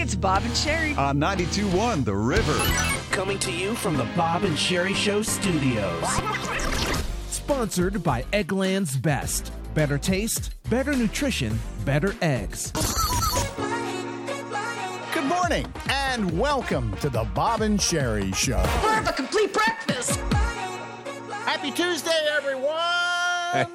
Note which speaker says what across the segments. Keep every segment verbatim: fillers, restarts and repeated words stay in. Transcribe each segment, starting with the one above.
Speaker 1: it's Bob and Sherry.
Speaker 2: On ninety-two point one The River.
Speaker 3: Coming to you from the Bob and Sherry Show studios.
Speaker 4: Sponsored by Eggland's Best. Better taste, better nutrition, better eggs.
Speaker 5: Good morning and welcome to the Bob and Sherry Show.
Speaker 1: We're the complete breakfast.
Speaker 5: Happy Tuesday, everyone!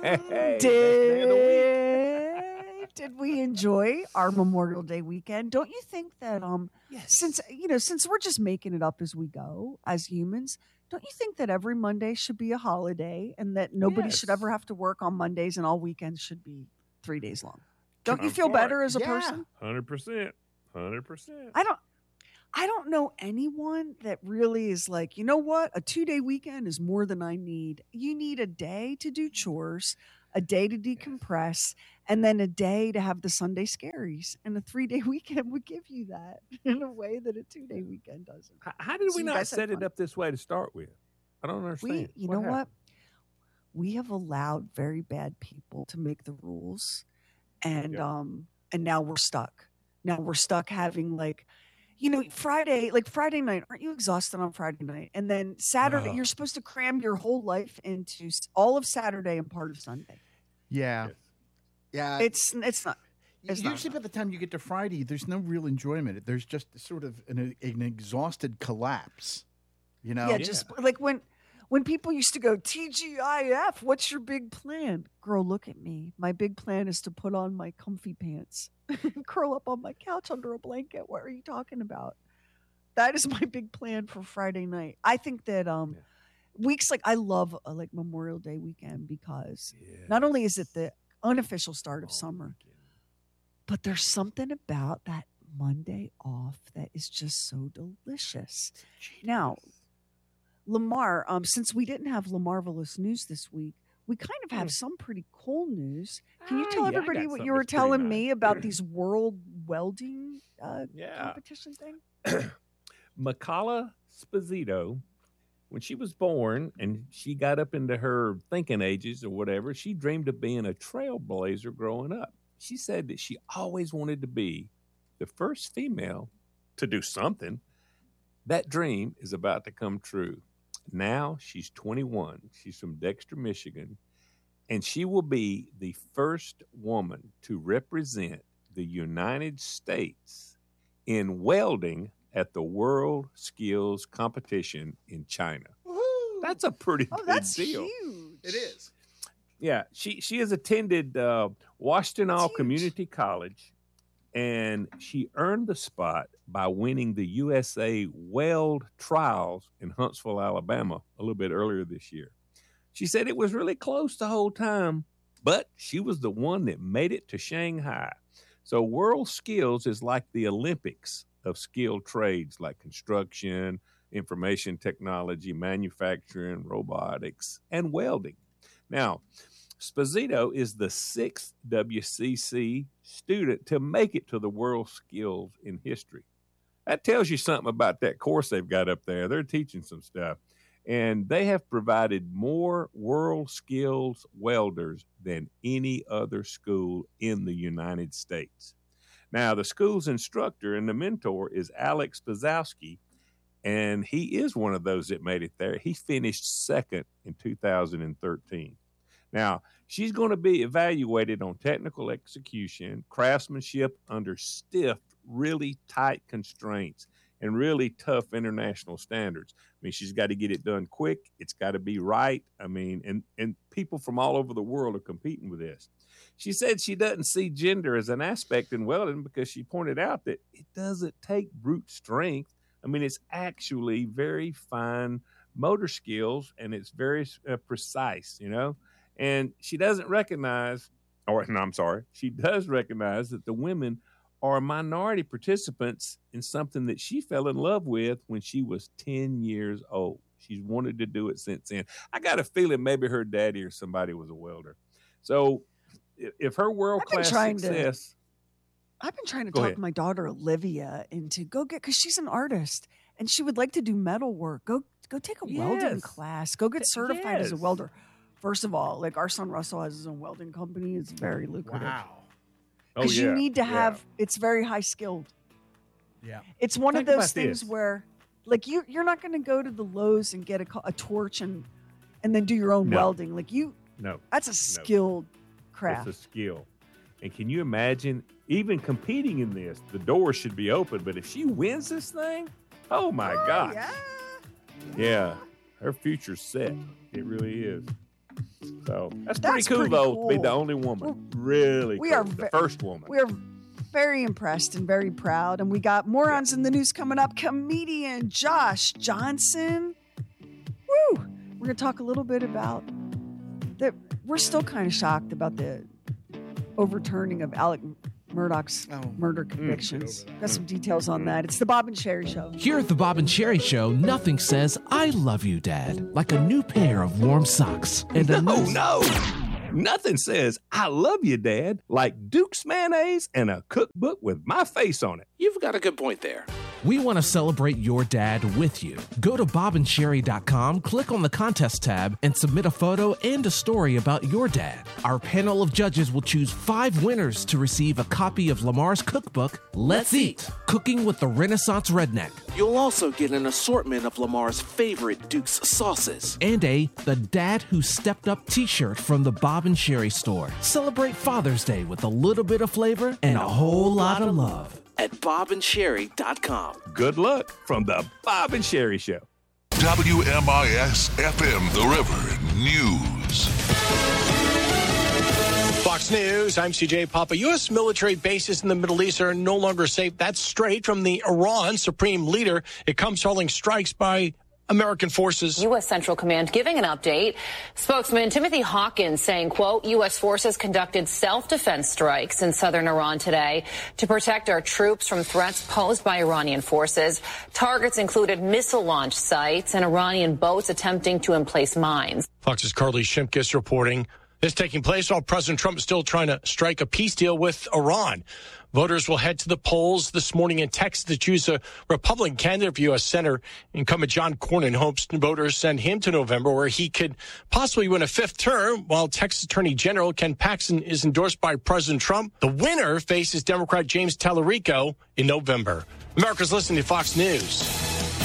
Speaker 1: Did, did we enjoy our Memorial Day weekend? Don't you think that um
Speaker 4: Yes.
Speaker 1: since you know since we're just making it up as we go as humans, don't you think that every Monday should be a holiday and that nobody
Speaker 4: Yes.
Speaker 1: should ever have to work on Mondays and all weekends should be three days long? Don't you
Speaker 6: I'm
Speaker 1: feel
Speaker 6: for
Speaker 1: better
Speaker 6: it.
Speaker 1: as a
Speaker 5: Yeah.
Speaker 1: person?
Speaker 6: one hundred percent. one hundred percent.
Speaker 1: I don't I don't know anyone that really is like, you know what? A two-day weekend is more than I need. You need a day to do chores, a day to decompress, and then a day to have the Sunday scaries. And a three-day weekend would give you that in a way that a two-day weekend doesn't.
Speaker 6: How, how did
Speaker 1: So
Speaker 6: we
Speaker 1: you
Speaker 6: not
Speaker 1: guys had
Speaker 6: set it
Speaker 1: fun.
Speaker 6: up this way to start with? I don't
Speaker 1: We,
Speaker 6: understand.
Speaker 1: you know
Speaker 6: happened?
Speaker 1: what? We have allowed very bad people to make the rules, and
Speaker 6: Yeah.
Speaker 1: um, and now we're stuck. Now we're stuck having like, you know, Friday, like Friday night. Aren't you exhausted on Friday night? And then Saturday,
Speaker 6: Oh.
Speaker 1: you're supposed to cram your whole life into s- all of Saturday and part of Sunday.
Speaker 5: Yeah.
Speaker 6: Yes.
Speaker 5: Yeah.
Speaker 1: It's it's not. it's not
Speaker 5: Usually
Speaker 1: enough.
Speaker 5: by the time you get to Friday, there's no real enjoyment. There's just sort of an, an exhausted collapse. You know?
Speaker 1: Yeah, just like when when people used to go T G I F, what's your big plan? Girl, look at me. My big plan is to put on my comfy pants and curl up on my couch under a blanket. What are you talking about? That is my big plan for Friday night. I think that um
Speaker 6: Yeah.
Speaker 1: weeks like I love uh, like Memorial Day weekend because
Speaker 6: Yeah.
Speaker 1: not only is it the unofficial start of
Speaker 6: Oh,
Speaker 1: summer,
Speaker 6: weekend.
Speaker 1: but there's something about that Monday off that is just so delicious. Now, Lamar, um, since we didn't have Lamarvelous news this week, we kind of have some pretty cool news. Can you
Speaker 6: Ah,
Speaker 1: tell
Speaker 6: yeah, I
Speaker 1: everybody
Speaker 6: got
Speaker 1: what
Speaker 6: something
Speaker 1: you were
Speaker 6: that's pretty
Speaker 1: telling
Speaker 6: nice.
Speaker 1: me about these world welding uh,
Speaker 6: Yeah.
Speaker 1: competition thing?
Speaker 6: Makala Sposito, when she was born and she got up into her thinking ages or whatever, she dreamed of being a trailblazer growing up. She said that she always wanted to be the first female to do something. That dream is about to come true. Now she's twenty-one. She's from Dexter, Michigan, and she will be the first woman to represent the United States in welding at the World Skills Competition in China.
Speaker 5: Woohoo!
Speaker 6: That's a pretty
Speaker 1: Oh,
Speaker 6: big
Speaker 1: that's
Speaker 6: deal.
Speaker 1: huge.
Speaker 5: It is.
Speaker 6: Yeah, she she has attended uh, Washtenaw
Speaker 1: That's huge.
Speaker 6: Community College, and she earned the spot by winning the U S A Weld Trials in Huntsville, Alabama, a little bit earlier this year. She said it was really close the whole time, but she was the one that made it to Shanghai. So World Skills is like the Olympics of skilled trades like construction, information technology, manufacturing, robotics, and welding. Now, Sposito is the sixth W C C student to make it to the World Skills in history. That tells you something about that course they've got up there. They're teaching some stuff. And they have provided more World Skills welders than any other school in the United States. Now, the school's instructor and the mentor is Alex Bazowski, and he is one of those that made it there. He finished second in two thousand thirteen. Now, she's going to be evaluated on technical execution, craftsmanship under stiff, really tight constraints, and really tough international standards. I mean, she's got to get it done quick. It's got to be right. I mean, and, and people from all over the world are competing with this. She said she doesn't see gender as an aspect in welding because she pointed out that it doesn't take brute strength. I mean, it's actually very fine motor skills, and it's very uh, precise, you know. And she doesn't recognize, or no, I'm sorry, she does recognize that the women are minority participants in something that she fell in love with when she was ten years old. She's wanted to do it since then. I got a feeling maybe her daddy or somebody was a welder. So if, if her world-class
Speaker 1: trying to-
Speaker 6: success...
Speaker 1: I've been trying to
Speaker 6: Go
Speaker 1: talk
Speaker 6: ahead.
Speaker 1: my daughter Olivia into go get because she's an artist and she would like to do metal work. Go go take a welding
Speaker 6: Yes.
Speaker 1: class. Go get certified as a
Speaker 6: Yes.
Speaker 1: welder. First of all, like our son Russell has his own welding company. It's very lucrative
Speaker 5: Wow.
Speaker 6: Oh,
Speaker 1: because you
Speaker 6: yeah,
Speaker 1: need to
Speaker 6: yeah.
Speaker 1: have. It's very high skilled.
Speaker 5: Yeah.
Speaker 1: It's one
Speaker 6: Think
Speaker 1: of
Speaker 6: about
Speaker 1: those things
Speaker 6: this.
Speaker 1: where, like, you you're not going to go to the Lowe's and get a, co- a torch and and then do your own
Speaker 6: No.
Speaker 1: welding. Like you,
Speaker 6: No.
Speaker 1: that's a skilled craft.
Speaker 6: It's a skill. And can you imagine even competing in this? The door should be open, but if she wins this thing, oh my
Speaker 1: Oh,
Speaker 6: gosh.
Speaker 1: yeah.
Speaker 6: Yeah. Her future's set. It really is. So that's,
Speaker 1: That's
Speaker 6: pretty cool,
Speaker 1: pretty
Speaker 6: though,
Speaker 1: cool.
Speaker 6: to be the only woman. Really
Speaker 1: we
Speaker 6: cool.
Speaker 1: are
Speaker 6: the
Speaker 1: ve-
Speaker 6: first woman.
Speaker 1: We are very impressed and very proud. And we got morons in the news coming up. Comedian Josh Johnson. Woo! We're going to talk a little bit about that. We're still kind of shocked about the overturning of Alec Murdoch's
Speaker 5: Oh.
Speaker 1: murder convictions. Got some details on that. It's the Bob and Sherry Show.
Speaker 4: Here at the Bob and Sherry Show, nothing says I love you, Dad, like a new pair of warm socks and a
Speaker 6: No,
Speaker 4: new
Speaker 6: no. Nothing says I love you, Dad, like Duke's mayonnaise and a cookbook with my face on it.
Speaker 3: You've got a good point there.
Speaker 4: We want to celebrate your dad with you. Go to bob and sherry dot com, click on the contest tab, and submit a photo and a story about your dad. Our panel of judges will choose five winners to receive a copy of Lamar's cookbook, Let's Eat, Cooking with the Renaissance Redneck,
Speaker 3: You'll also get an assortment of Lamar's favorite Duke's sauces.
Speaker 4: and a The Dad Who Stepped Up t-shirt from the Bob and Sherry store. Celebrate Father's Day with a little bit of flavor and a whole lot of love.
Speaker 3: At bob and sherry dot com.
Speaker 6: Good luck from the Bob and Sherry Show.
Speaker 7: W M I S F M The River News.
Speaker 8: Fox News, I'm C J Papa. U S military bases in the Middle East are no longer safe. That's straight from the Iran supreme leader. It comes following strikes by American forces.
Speaker 9: U S Central Command giving an update. Spokesman Timothy Hawkins saying, quote, U S forces conducted self-defense strikes in southern Iran today to protect our troops from threats posed by Iranian forces. Targets included missile launch sites and Iranian boats attempting to emplace mines.
Speaker 8: Fox's Carly Shimkus reporting this taking place while President Trump is still trying to strike a peace deal with Iran. Voters will head to the polls this morning in Texas to choose a Republican candidate for U S Senator. Incumbent John Cornyn hopes voters send him to November, where he could possibly win a fifth term, while Texas Attorney General Ken Paxton is endorsed by President Trump. The winner faces Democrat James Tallarico in November. America's listening to Fox News.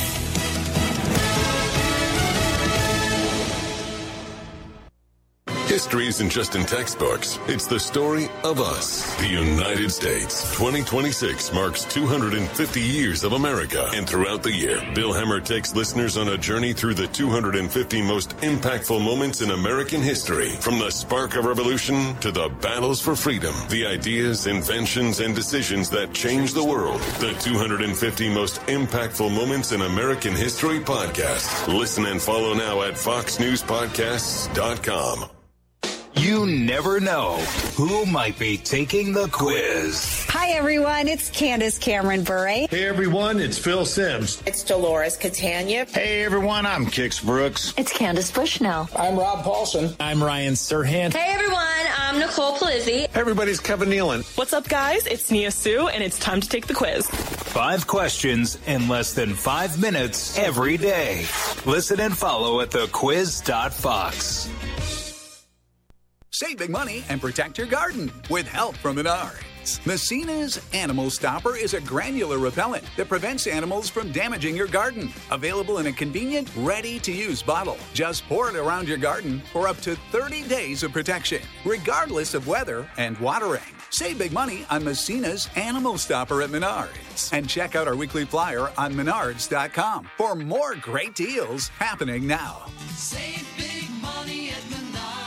Speaker 7: History isn't just in textbooks. It's the story of us, the United States. twenty twenty-six marks two hundred fifty years of America. And throughout the year, Bill Hemmer takes listeners on a journey through the two hundred fifty most impactful moments in American history. From the spark of revolution to the battles for freedom, the ideas, inventions, and decisions that changed the world. The two hundred fifty most impactful moments in American history podcast. Listen and follow now at fox news podcasts dot com.
Speaker 10: You never know who might be taking the quiz.
Speaker 11: Hi, everyone. It's Candace Cameron Bure.
Speaker 12: Hey, everyone. It's Phil Sims.
Speaker 13: It's Dolores Catania.
Speaker 14: Hey, everyone. I'm Kix Brooks.
Speaker 15: It's Candace Bushnell.
Speaker 16: I'm Rob Paulson.
Speaker 17: I'm Ryan Serhant.
Speaker 18: Hey, everyone. I'm Nicole Polizzi.
Speaker 12: Hey, everybody. It's Kevin Nealon.
Speaker 19: What's up, guys? It's Nia Sue, and it's time to take the quiz.
Speaker 10: Five questions in less than five minutes every day. Listen and follow at the quiz dot fox.
Speaker 20: Save big money and protect your garden with help from Menards. Messina's Animal Stopper is a granular repellent that prevents animals from damaging your garden. Available in a convenient, ready-to-use bottle. Just pour it around your garden for up to thirty days of protection, regardless of weather and watering. Save big money on Messina's Animal Stopper at Menards. And check out our weekly flyer on menards dot com for more great deals happening now.
Speaker 21: Save big money at Menards.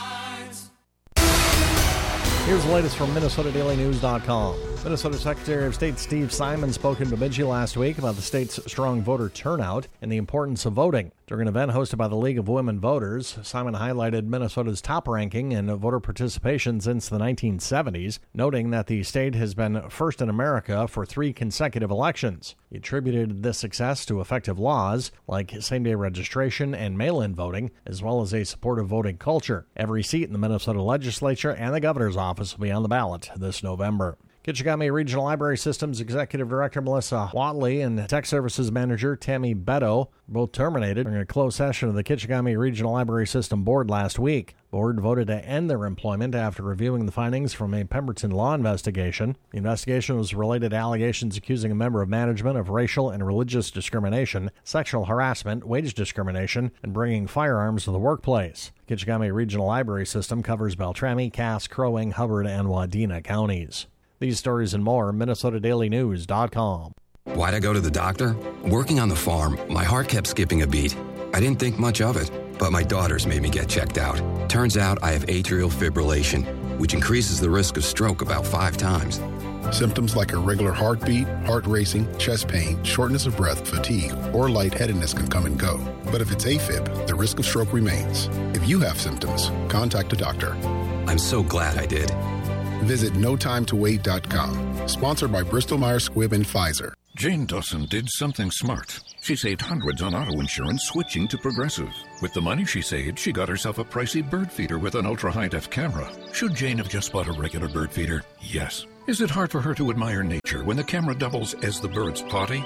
Speaker 22: Here's the latest from Minnesota Daily News dot com. Minnesota Secretary of State Steve Simon spoke in Bemidji last week about the state's strong voter turnout and the importance of voting. During an event hosted by the League of Women Voters, Simon highlighted Minnesota's top ranking in voter participation since the nineteen seventies, noting that the state has been first in America for three consecutive elections. He attributed this success to effective laws like same-day registration and mail-in voting, as well as a supportive voting culture. Every seat in the Minnesota legislature and the governor's office will be on the ballot this November. Kitchigami Regional Library Systems Executive Director Melissa Watley and Tech Services Manager Tammy Beto both terminated during a closed session of the Kitchigami Regional Library System Board last week. The board voted to end their employment after reviewing the findings from a Pemberton law investigation. The investigation was related to allegations accusing a member of management of racial and religious discrimination, sexual harassment, wage discrimination, and bringing firearms to the workplace. Kitchigami Regional Library System covers Beltrami, Cass, Crow Wing, Hubbard, and Wadena counties. These stories and more, Minnesota Daily News dot com.
Speaker 13: Why'd I go to the doctor? Working on the farm, my heart kept skipping a beat. I didn't think much of it, but my daughters made me get checked out. Turns out I have atrial fibrillation, which increases the risk of stroke about five times.
Speaker 15: Symptoms like irregular heartbeat, heart racing, chest pain, shortness of breath, fatigue, or lightheadedness can come and go. But if it's AFib, the risk of stroke remains. If you have symptoms, contact a doctor.
Speaker 13: I'm so glad I did.
Speaker 15: Visit no time to wait dot com. Sponsored by Bristol Myers Squibb and Pfizer.
Speaker 16: Jane Dawson did something smart. She saved hundreds on auto insurance switching to Progressive. With the money she saved, she got herself a pricey bird feeder with an ultra-high-def camera. Should Jane have just bought a regular bird feeder? Yes. Is it hard for her to admire nature when the camera doubles as the bird's potty?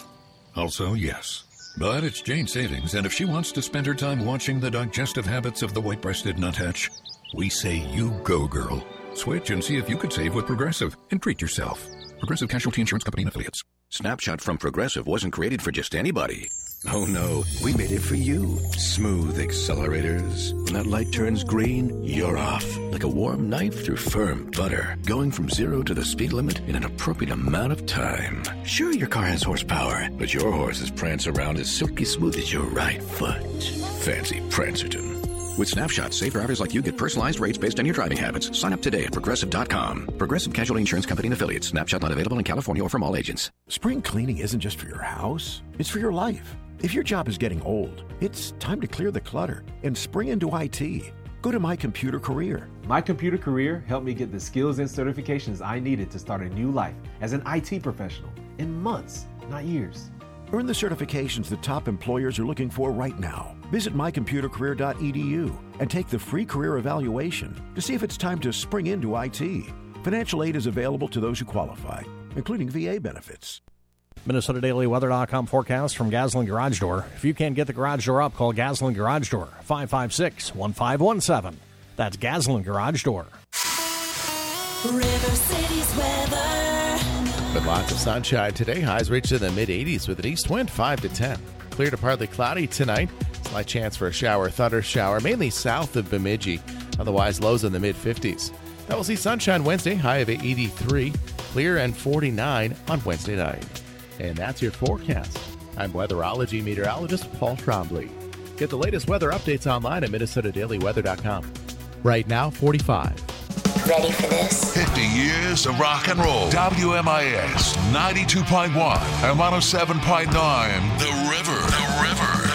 Speaker 16: Also, yes. But it's Jane's savings, and if she wants to spend her time watching the digestive habits of the white-breasted nuthatch, we say you go, girl. Switch and see if you could save with Progressive and treat yourself. Progressive Casualty Insurance Company and Affiliates.
Speaker 17: Snapshot from Progressive wasn't created for just anybody. Oh no, we made it for you. Smooth accelerators. When that light turns green, you're off. Like a warm knife through firm butter. Going from zero to the speed limit in an appropriate amount of time. Sure, your car has horsepower, but your horses prance around as silky smooth as your right foot. Fancy Prancerton. With Snapshot, safe drivers like you get personalized rates based on your driving habits. Sign up today at Progressive dot com. Progressive Casualty Insurance Company and Affiliates. Snapshot not available in California or from all agents.
Speaker 23: Spring cleaning isn't just for your house. It's for your life. If your job is getting old, it's time to clear the clutter and spring into I T. Go to My Computer Career.
Speaker 24: My Computer Career helped me get the skills and certifications I needed to start a new life as an I T professional in months, not years.
Speaker 23: Earn the certifications that top employers are looking for right now. Visit my computer career dot e d u and take the free career evaluation to see if it's time to spring into I T. Financial aid is available to those who qualify, including V A benefits.
Speaker 22: Minnesota Daily Weather dot com forecast from Gaslin Garage Door. If you can't get the garage door up, call Gaslin Garage Door, five five six, one five one seven. That's Gaslin Garage Door.
Speaker 25: River City's weather.
Speaker 26: But lots of sunshine today. Highs reach in the mid eighties with an east wind five to ten. Clear to partly cloudy tonight. Slight chance for a shower, thunder shower, mainly south of Bemidji. Otherwise, lows in the mid fifties. Now we'll see sunshine Wednesday, high of eighty-three. Clear and forty-nine on Wednesday night. And that's your forecast. I'm weatherology meteorologist Paul Trombley. Get the latest weather updates online at Minnesota Daily Weather dot com. Right now, forty-five.
Speaker 25: Ready for this?
Speaker 27: fifty years of rock and roll. W M I S ninety-two point one and one oh seven point nine. The